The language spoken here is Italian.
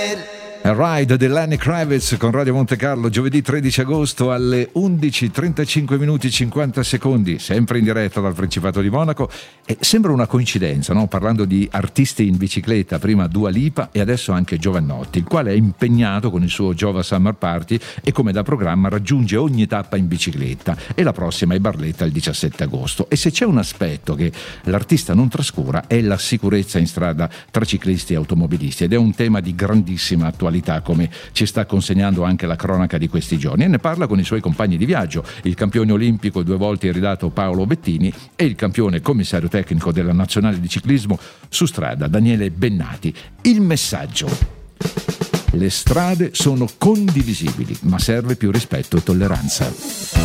A Ride di Lenny Kravitz con Radio Monte Carlo, giovedì 13 agosto alle 11:35 minuti 50 secondi, sempre in diretta dal Principato di Monaco. E sembra una coincidenza, no? Parlando di artisti in bicicletta, prima Dua Lipa e adesso anche Giovannotti, il quale è impegnato con il suo Giova Summer Party e come da programma raggiunge ogni tappa in bicicletta, e la prossima è Barletta il 17 agosto. E se c'è un aspetto che l'artista non trascura è la sicurezza in strada tra ciclisti e automobilisti, ed è un tema di grandissima attualità, come ci sta consegnando anche la cronaca di questi giorni, e ne parla con i suoi compagni di viaggio, il campione olimpico 2 volte iridato Paolo Bettini e il campione commissario tecnico della nazionale di ciclismo su strada Daniele Bennati. Il messaggio: le strade sono condivisibili, ma serve più rispetto e tolleranza.